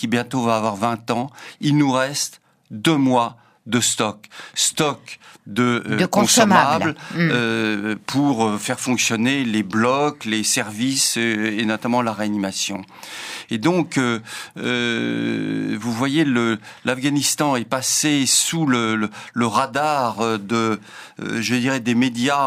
qui bientôt va avoir 20 ans, il nous reste 2 mois de stock de consommables pour faire fonctionner les blocs, les services et notamment la réanimation. Et donc, vous voyez, l'Afghanistan est passé sous le radar je dirais, des médias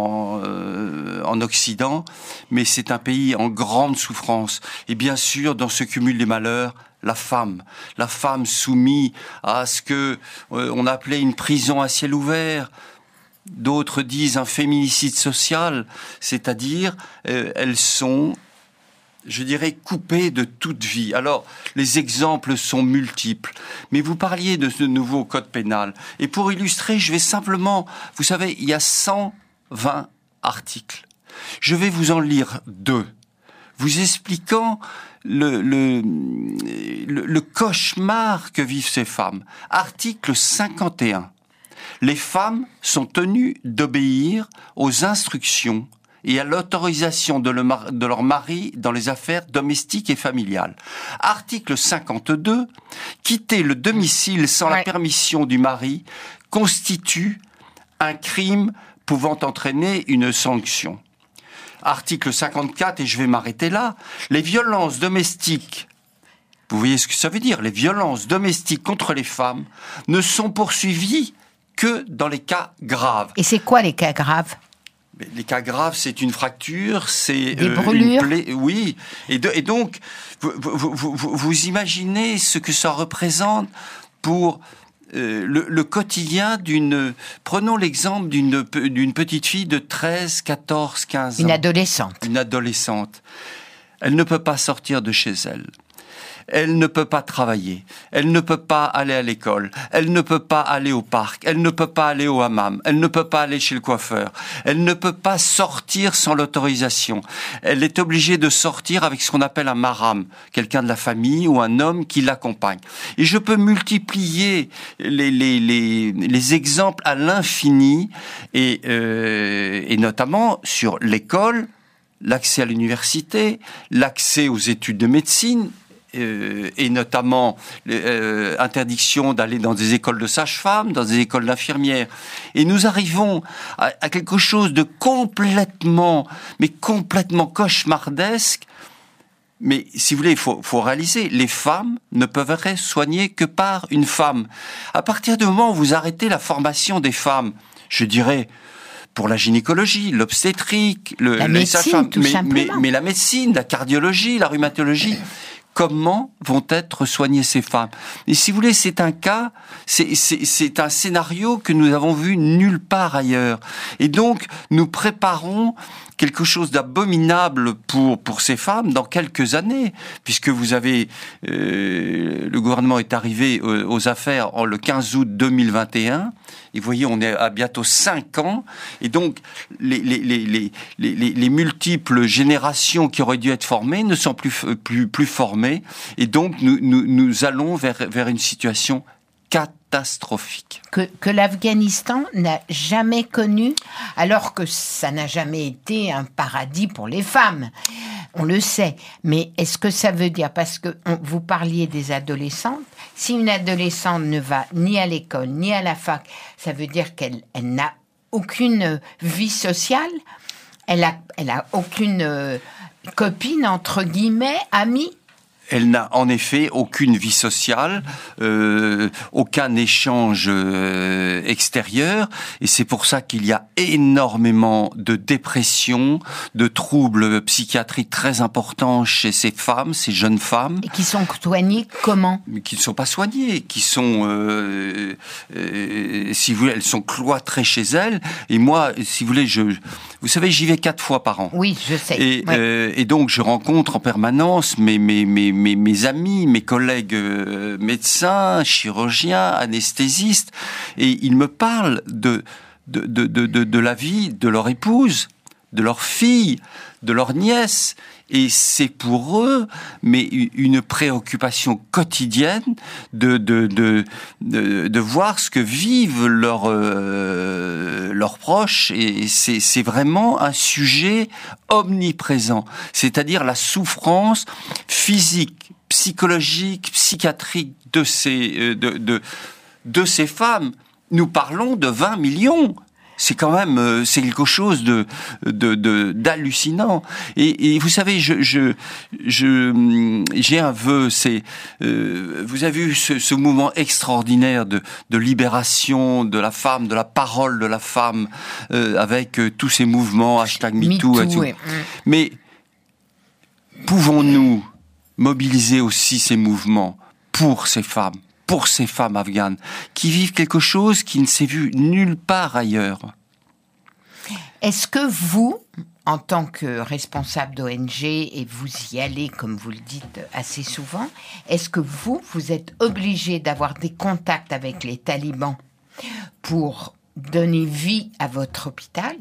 en Occident, mais c'est un pays en grande souffrance. Et bien sûr, dans ce cumul des malheurs, la femme soumise à ce que on appelait une prison à ciel ouvert. D'autres disent un féminicide social, c'est-à-dire elles sont, je dirais, coupées de toute vie. Alors, les exemples sont multiples. Mais vous parliez de ce nouveau code pénal. Et pour illustrer, je vais simplement... Vous savez, il y a 120 articles. Je vais vous en lire 2, vous expliquant le cauchemar que vivent ces femmes. Article 51. Les femmes sont tenues d'obéir aux instructions et à l'autorisation de leur mari dans les affaires domestiques et familiales. Article 52. Quitter le domicile sans la permission du mari constitue un crime pouvant entraîner une sanction. Article 54, et je vais m'arrêter là, les violences domestiques, vous voyez ce que ça veut dire, les violences domestiques contre les femmes ne sont poursuivies que dans les cas graves. Et c'est quoi les cas graves ? Les cas graves, c'est une fracture, c'est des brûlures. Une plaie, oui. Et donc, vous imaginez ce que ça représente pour le quotidien prenons l'exemple d'une petite fille de 13, 14, 15 ans. Une adolescente. Une adolescente. Elle ne peut pas sortir de chez elle. Elle ne peut pas travailler, elle ne peut pas aller à l'école, elle ne peut pas aller au parc, elle ne peut pas aller au hammam, elle ne peut pas aller chez le coiffeur, elle ne peut pas sortir sans l'autorisation. Elle est obligée de sortir avec ce qu'on appelle un mahram, quelqu'un de la famille ou un homme qui l'accompagne. Et je peux multiplier les exemples à l'infini et notamment sur l'école, l'accès à l'université, l'accès aux études de médecine, et notamment interdiction d'aller dans des écoles de sages-femmes, dans des écoles d'infirmières. Et nous arrivons à quelque chose de complètement cauchemardesque. Mais si vous voulez, il faut réaliser, les femmes ne peuvent être soignées que par une femme. À partir du moment où vous arrêtez la formation des femmes, je dirais, pour la gynécologie, l'obstétrique, la médecine, tout simplement. Mais la médecine, la cardiologie, la rhumatologie, comment vont être soignées ces femmes? Et si vous voulez, c'est un cas, c'est un scénario que nous avons vu nulle part ailleurs. Et donc, nous préparons quelque chose d'abominable pour ces femmes dans quelques années, puisque vous avez le gouvernement est arrivé aux affaires le 15 août 2021. Et vous voyez, on est à bientôt 5 ans, et donc les multiples générations qui auraient dû être formées ne sont plus formées, et donc nous allons vers une situation catastrophique. Que l'Afghanistan n'a jamais connu, alors que ça n'a jamais été un paradis pour les femmes. On le sait. Mais est-ce que ça veut dire, parce que vous parliez des adolescentes, si une adolescente ne va ni à l'école, ni à la fac, ça veut dire qu'elle n'a aucune vie sociale, elle a aucune copine, entre guillemets, amie. Elle n'a en effet aucune vie sociale, aucun échange extérieur, et c'est pour ça qu'il y a énormément de dépression, de troubles psychiatriques très importants chez ces femmes, ces jeunes femmes. Et qui sont soignées comment ? Qui ne sont pas soignées, qui sont, si vous voulez, elles sont cloîtrées chez elles. Et moi, si vous voulez, vous savez, j'y vais 4 fois par an. Oui, je sais. Et donc, je rencontre en permanence mes amis, mes collègues médecins, chirurgiens, anesthésistes, et ils me parlent de la vie de leur épouse, de leur fille, de leur nièce, et c'est pour eux, mais une préoccupation quotidienne de voir ce que vivent leurs proches, et c'est vraiment un sujet omniprésent, c'est-à-dire la souffrance physique, psychologique, psychiatrique de ces femmes, nous parlons de 20 millions. C'est quand même, c'est quelque chose d'hallucinant. Et vous savez, j'ai un vœu, vous avez vu ce mouvement extraordinaire de libération de la femme, de la parole de la femme, avec tous ces mouvements, #MeToo et tout. Ouais. Mais pouvons-nous mobiliser aussi ces mouvements pour ces femmes afghanes, qui vivent quelque chose qui ne s'est vu nulle part ailleurs? Est-ce que vous, en tant que responsable d'ONG, et vous y allez, comme vous le dites, assez souvent, est-ce que vous êtes obligé d'avoir des contacts avec les talibans pour donner vie à votre hôpital?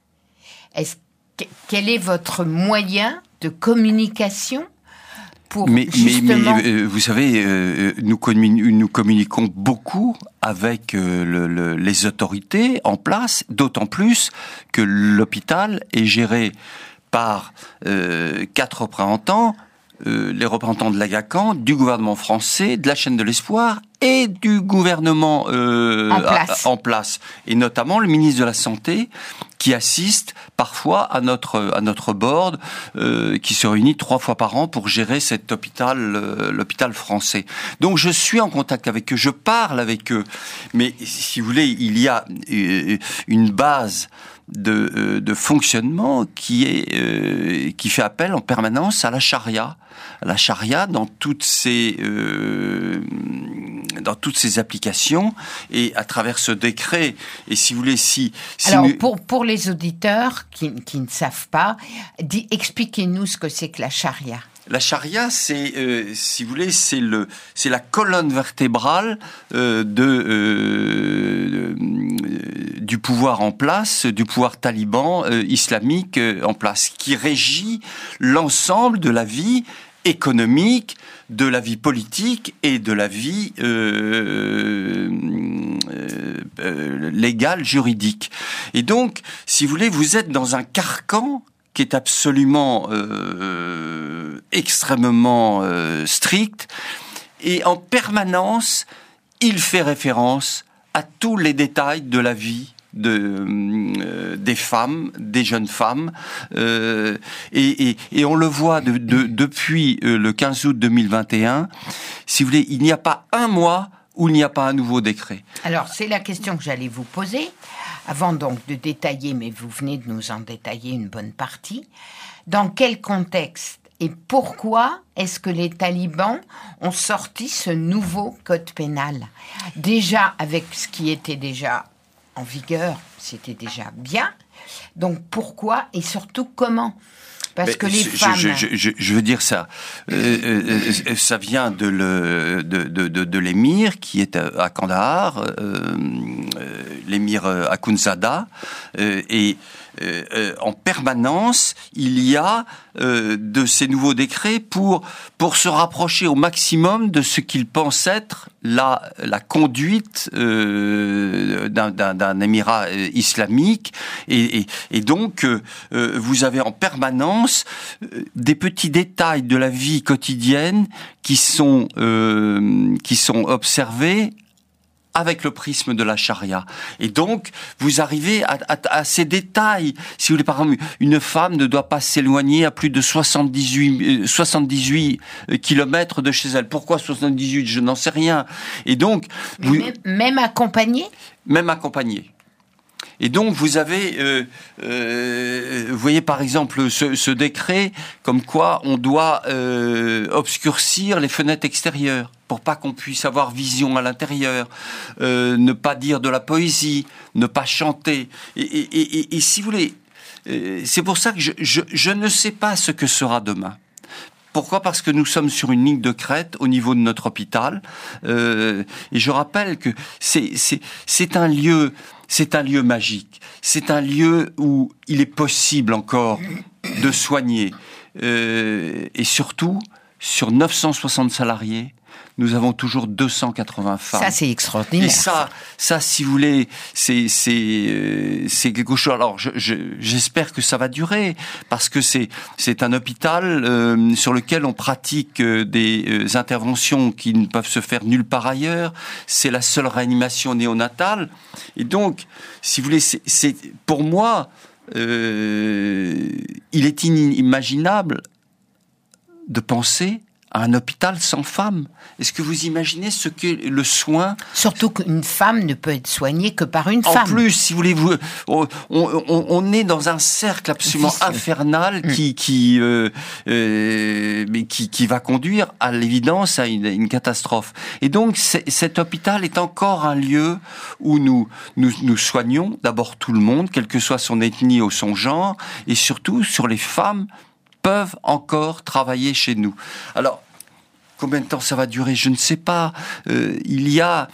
Quel est votre moyen de communication? Mais vous savez, nous communiquons beaucoup avec les autorités en place, d'autant plus que l'hôpital est géré par 4 représentants, les représentants de l'Agacan, du gouvernement français, de la chaîne de l'Espoir et du gouvernement en place. Et notamment le ministre de la Santé, qui assiste parfois à notre board, qui se réunit 3 fois par an pour gérer cet hôpital, l'hôpital français. Donc je suis en contact avec eux, je parle avec eux, mais si vous voulez, il y a une base de fonctionnement qui fait appel en permanence à la charia. La charia dans toutes ses applications et à travers ce décret. Et si vous voulez, alors pour les auditeurs qui ne savent pas, expliquez-nous ce que c'est que la charia. La charia, c'est, si vous voulez, c'est la colonne vertébrale du pouvoir en place, du pouvoir taliban islamique en place, qui régit l'ensemble de la vie économique, de la vie politique et de la vie légale, juridique. Et donc, si vous voulez, vous êtes dans un carcan qui est absolument extrêmement strict, et en permanence, il fait référence à tous les détails de la vie des femmes, des jeunes femmes, et on le voit depuis le 15 août 2021. Si vous voulez, il n'y a pas un mois où il n'y a pas un nouveau décret. Alors, c'est la question que j'allais vous poser. Avant donc de détailler, mais vous venez de nous en détailler une bonne partie, dans quel contexte et pourquoi est-ce que les talibans ont sorti ce nouveau code pénal? Déjà, avec ce qui était déjà en vigueur, c'était déjà bien. Donc pourquoi et surtout comment? Parce que les femmes... Je veux dire ça. Ça vient de l'émir qui est à Kandahar, l'émir Akhundzada, et en permanence, il y a de ces nouveaux décrets pour se rapprocher au maximum de ce qu'ils pensent être la conduite d'un émirat islamique, et donc vous avez en permanence des petits détails de la vie quotidienne qui sont observés avec le prisme de la charia. Et donc, vous arrivez à ces détails. Si vous voulez, par exemple, une femme ne doit pas s'éloigner à plus de 78 kilomètres de chez elle. Pourquoi 78? Je n'en sais rien. Et donc... Même accompagnée? Même accompagnée. Et donc, vous avez, vous voyez par exemple ce décret comme quoi on doit obscurcir les fenêtres extérieures pour pas qu'on puisse avoir vision à l'intérieur, ne pas dire de la poésie, ne pas chanter. Et si vous voulez, c'est pour ça que je ne sais pas ce que sera demain. Pourquoi? Parce que nous sommes sur une ligne de crête au niveau de notre hôpital. Et je rappelle que c'est un lieu magique. C'est un lieu où il est possible encore de soigner. Et surtout, sur 960 salariés, nous avons toujours 280 femmes. Ça, c'est extraordinaire. Et ça, si vous voulez, c'est quelque chose. Alors, j'espère que ça va durer, parce que c'est un hôpital sur lequel on pratique des interventions qui ne peuvent se faire nulle part ailleurs. C'est la seule réanimation néonatale. Et donc, si vous voulez, c'est pour moi, il est inimaginable de penser à un hôpital sans femmes. Est-ce que vous imaginez ce qu'est le soin? Surtout qu'une femme ne peut être soignée que par une femme. En plus, si vous voulez, on est dans un cercle absolument infernal qui va conduire à l'évidence à une catastrophe. Et donc, cet hôpital est encore un lieu où nous soignons d'abord tout le monde, quelle que soit son ethnie ou son genre, et surtout sur les femmes peuvent encore travailler chez nous. Alors, combien de temps ça va durer? Je ne sais pas. Il y a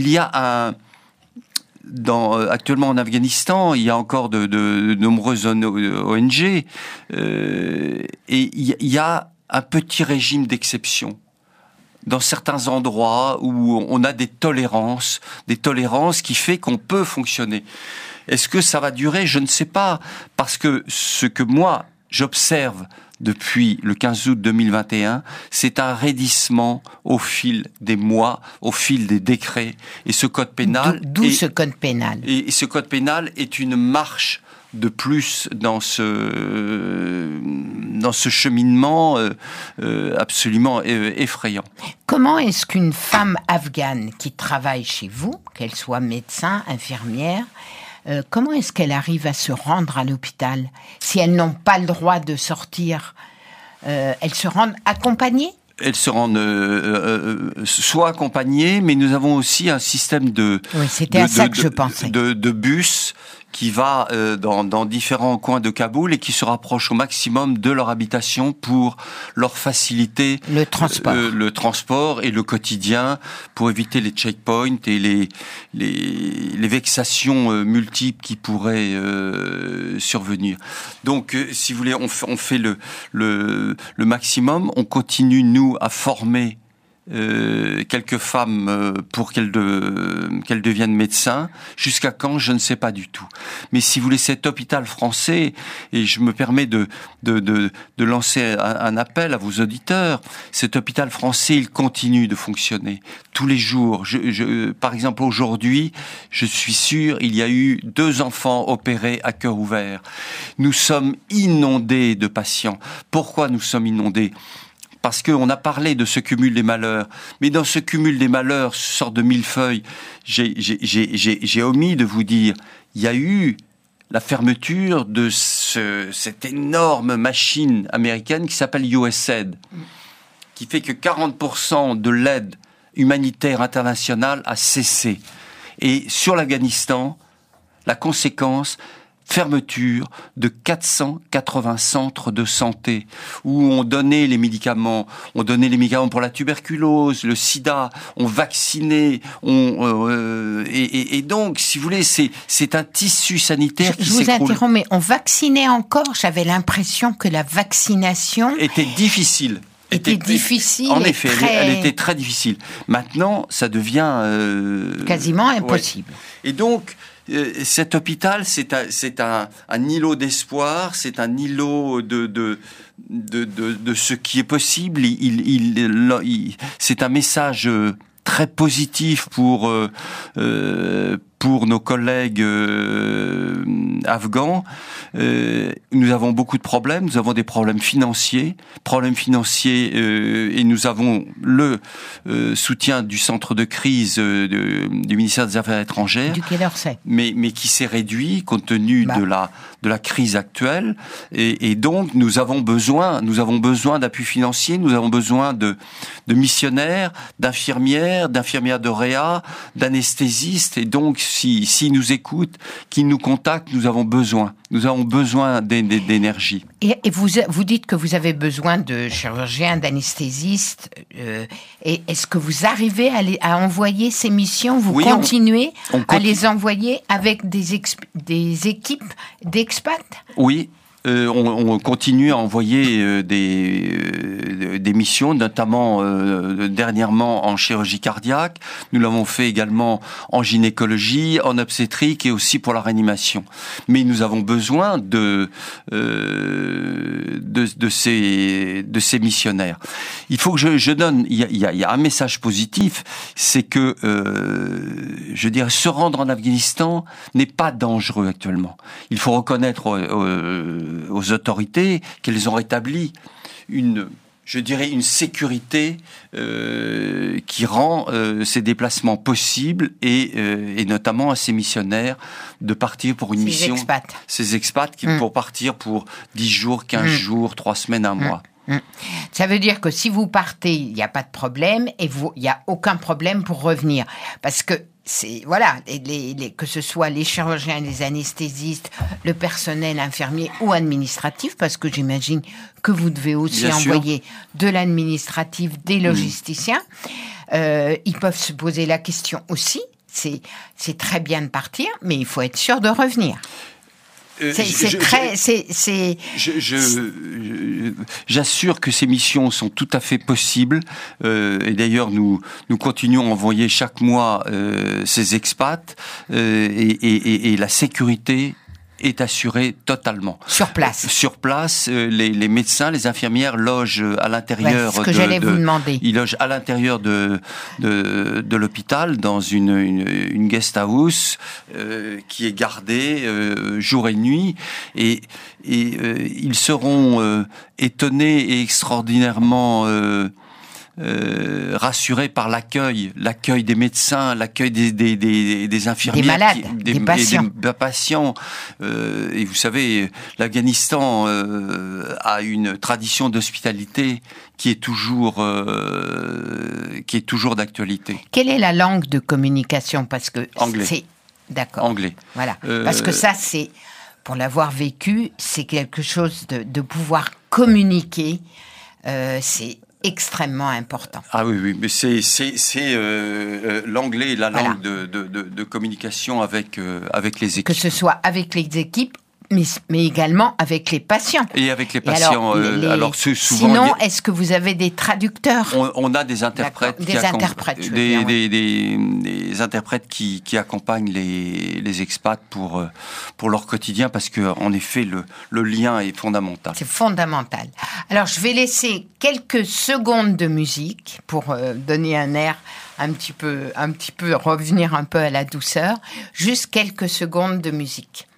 actuellement en Afghanistan, il y a encore de nombreuses ONG, et il y a un petit régime d'exception dans certains endroits où on a des tolérances qui fait qu'on peut fonctionner. Est-ce que ça va durer? Je ne sais pas, parce que ce que moi j'observe depuis le 15 août 2021, c'est un raidissement au fil des mois, au fil des décrets. Et ce code pénal... D'où ce code pénal. Et ce code pénal est une marche de plus dans ce cheminement absolument effrayant. Comment est-ce qu'une femme afghane qui travaille chez vous, qu'elle soit médecin, infirmière, comment est-ce qu'elle arrive à se rendre à l'hôpital? Si elles n'ont pas le droit de sortir, elles se rendent accompagnées? Elles se rendent soit accompagnées, mais nous avons aussi un système de bus qui va dans différents coins de Kaboul et qui se rapproche au maximum de leur habitation pour leur faciliter le transport et le quotidien, pour éviter les checkpoints et les vexations multiples qui pourraient survenir. Donc, si vous voulez, on fait le maximum. On continue, nous, à former quelques femmes pour qu'elles deviennent médecins. Jusqu'à quand, je ne sais pas du tout. Mais si vous voulez, cet hôpital français, et je me permets de lancer un appel à vos auditeurs, cet hôpital français, il continue de fonctionner tous les jours. Par exemple, aujourd'hui, je suis sûr, il y a eu 2 enfants opérés à cœur ouvert. Nous sommes inondés de patients. Pourquoi nous sommes inondés? Parce qu'on a parlé de ce cumul des malheurs. Mais dans ce cumul des malheurs, ce sort de millefeuille, j'ai omis de vous dire, il y a eu la fermeture de cette énorme machine américaine qui s'appelle USAID, qui fait que 40% de l'aide humanitaire internationale a cessé. Et sur l'Afghanistan, la conséquence... fermeture de 480 centres de santé où on donnait les médicaments pour la tuberculose, le sida, on vaccinait, et donc, si vous voulez, c'est un tissu sanitaire qui s'écroule. Je vous interromps, mais on vaccinait encore. J'avais l'impression que la vaccination était difficile. Difficile. En effet, elle était très difficile. Maintenant, ça devient quasiment impossible. Ouais. Et donc, cet hôpital, c'est un îlot d'espoir, c'est un îlot de ce qui est possible. C'est un message très positif pour nos collègues afghans. Nous avons beaucoup de problèmes. Nous avons des problèmes financiers, et nous avons le soutien du centre de crise du ministère des Affaires étrangères, du Quai d'Orsay, mais qui s'est réduit compte tenu de la crise actuelle. Et donc nous avons besoin d'appui financier. Nous avons besoin de missionnaires, d'infirmières de réa, d'anesthésistes. Et donc s'ils nous écoutent, qu'ils nous contactent, nous avons besoin d'énergie. Et vous dites que vous avez besoin de chirurgiens, d'anesthésistes. Et est-ce que vous arrivez à envoyer ces missions? Vous continuez à les envoyer avec des équipes d'expats? Oui. On continue à envoyer des missions, notamment dernièrement en chirurgie cardiaque. Nous l'avons fait également en gynécologie, en obstétrique et aussi pour la réanimation. Mais nous avons besoin de ces missionnaires. Il faut que je donne. Il y a un message positif, c'est que je dirais se rendre en Afghanistan n'est pas dangereux actuellement. Il faut reconnaître aux autorités qu'elles ont rétabli une sécurité qui rend ces déplacements possibles et notamment à ces missionnaires de partir pour une mission. Ces expats pour partir pour 10 jours, 15 jours, 3 semaines, 1 mois. Ça veut dire que si vous partez, il n'y a pas de problème et il n'y a aucun problème pour revenir. Parce que que ce soit les chirurgiens, les anesthésistes, le personnel infirmier ou administratif, parce que j'imagine que vous devez aussi envoyer de l'administratif, des logisticiens, ils peuvent se poser la question aussi. C'est très bien de partir, mais il faut être sûr de revenir. J'assure que ces missions sont tout à fait possibles et d'ailleurs nous continuons à envoyer chaque mois ces expats et la sécurité est assurée totalement. Sur place. Sur place, les médecins, les infirmières logent à l'intérieur. C'est ce que j'allais vous demander. Ils logent à l'intérieur de l'hôpital dans une guest house qui est gardée jour et nuit et ils seront étonnés et extraordinairement rassurés par l'accueil des médecins, l'accueil des infirmières, des malades, des patients. Des patients. Et vous savez, l'Afghanistan a une tradition d'hospitalité qui est toujours d'actualité. Quelle est la langue de communication ? Parce que anglais. D'accord. Anglais. Voilà. Parce que ça, c'est pour l'avoir vécu, c'est quelque chose de pouvoir communiquer. C'est extrêmement important. Ah oui, mais c'est l'anglais, la langue de communication avec les équipes. Que ce soit avec les équipes, mais également avec les patients. Et avec les patients. Alors souvent. Sinon, est-ce que vous avez des traducteurs ? On a des interprètes. Des interprètes qui accompagnent les expats pour leur quotidien parce que en effet le lien est fondamental. C'est fondamental. Alors je vais laisser quelques secondes de musique pour donner un air un petit peu revenir un peu à la douceur. Juste quelques secondes de musique.